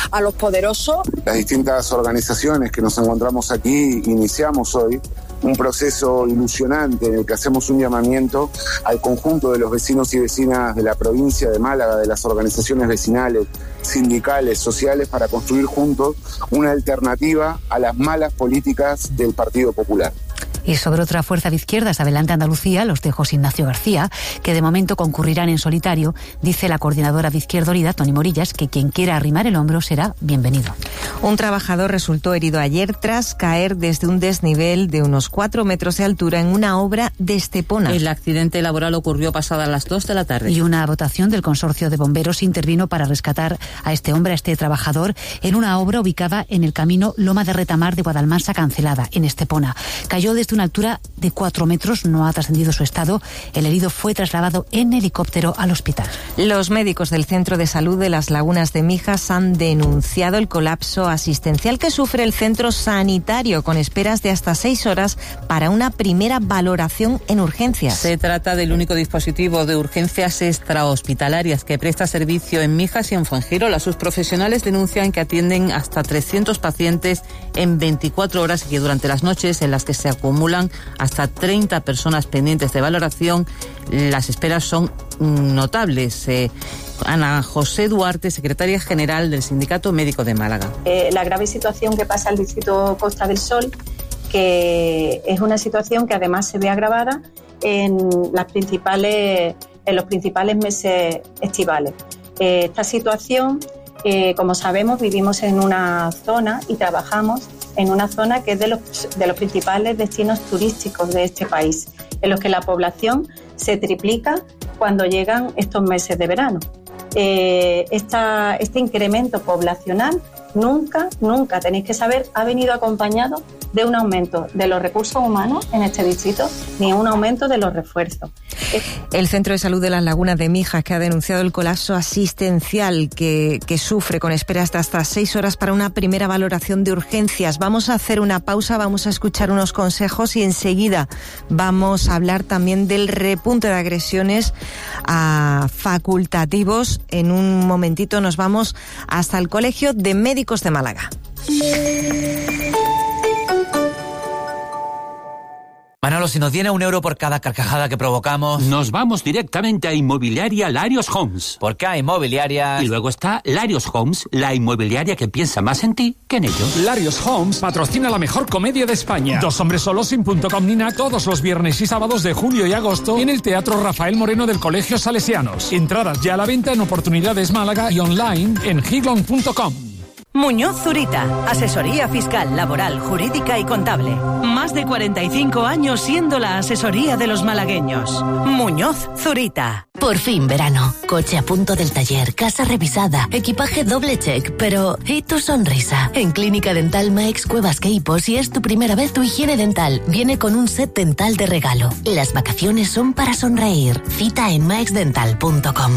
a los poderosos. Las distintas organizaciones que nos encontramos aquí iniciamos hoy un proceso ilusionante en el que hacemos un llamamiento al conjunto de los vecinos y vecinas de la provincia de Málaga, de las organizaciones vecinales, sindicales, sociales, para construir juntos una alternativa a las malas políticas del Partido Popular. Y sobre otra fuerza de izquierdas, Adelante Andalucía, los de José Ignacio García, que de momento concurrirán en solitario, dice la coordinadora de Izquierda Unida, Toni Morillas, que quien quiera arrimar el hombro será bienvenido. Un trabajador resultó herido ayer tras caer desde un desnivel de unos 4 metros de altura en una obra de Estepona. El accidente laboral ocurrió pasadas las 2 de la tarde. Y una votación del Consorcio de Bomberos intervino para rescatar a este hombre, a este trabajador, en una obra ubicada en el camino Loma de Retamar de Guadalmansa Cancelada, en Estepona. Cayó desde una altura de 4 metros, no ha trascendido su estado. El herido fue trasladado en helicóptero al hospital. Los médicos del Centro de Salud de las Lagunas de Mijas han denunciado el colapso asistencial que sufre el centro sanitario, con esperas de hasta 6 horas para una primera valoración en urgencias. Se trata del único dispositivo de urgencias extrahospitalarias que presta servicio en Mijas y en Fuengirola. Sus profesionales denuncian que atienden hasta 300 pacientes en 24 horas y que durante las noches en las que se acumulan hasta 30 personas pendientes de valoración, las esperas son notables. Ana José Duarte, secretaria general del Sindicato Médico de Málaga. La grave situación que pasa al distrito Costa del Sol, que es una situación que además se ve agravada en los principales meses estivales. Esta situación, como sabemos, vivimos en una zona y trabajamos en una zona que es de los principales destinos turísticos de este país, en los que la población se triplica cuando llegan estos meses de verano. Este incremento poblacional nunca, tenéis que saber, ha venido acompañado de un aumento de los recursos humanos en este distrito, ni un aumento de los refuerzos. El Centro de Salud de las Lagunas de Mijas, que ha denunciado el colapso asistencial que sufre, con esperas de hasta 6 horas para una primera valoración de urgencias. Vamos a hacer una pausa, vamos a escuchar unos consejos y enseguida vamos a hablar también del repunte de agresiones a facultativos. En un momentito nos vamos hasta el Colegio de Médicos de Málaga. Manolo, si nos viene €1 por cada carcajada que provocamos... Nos vamos directamente a Inmobiliaria Larios Homes. ¿Por qué a Inmobiliaria? Y luego está Larios Homes, la inmobiliaria que piensa más en ti que en ellos. Larios Homes patrocina la mejor comedia de España. Dos hombres solos sin punto com ni nada, todos los viernes y sábados de julio y agosto en el Teatro Rafael Moreno del Colegio Salesianos. Entradas ya a la venta en Oportunidades Málaga y online en higlon.com. Muñoz Zurita, asesoría fiscal, laboral, jurídica y contable. Más de 45 años siendo la asesoría de los malagueños. Muñoz Zurita. Por fin verano. Coche a punto del taller, casa revisada, equipaje doble check, pero ¿y tu sonrisa? En Clínica Dental Max Cuevas Queipo, si es tu primera vez, tu higiene dental viene con un set dental de regalo. Las vacaciones son para sonreír. Cita en maxdental.com.